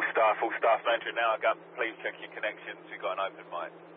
All staff manager now. Go, please check your connections. We've got an open mic.